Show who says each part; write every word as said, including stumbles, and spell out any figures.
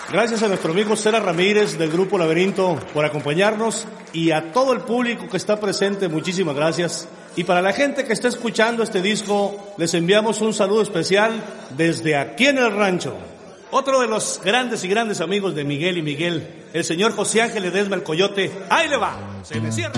Speaker 1: Gracias a nuestro amigo Cera Ramírez del Grupo Laberinto por acompañarnos y a todo el público que está presente, muchísimas gracias. Y para la gente que está escuchando este disco, les enviamos un saludo especial desde aquí en el rancho. Otro de los grandes y grandes amigos de Miguel y Miguel, el señor José Ángel Ledesma el Coyote. ¡Ahí le va! Se me cierra.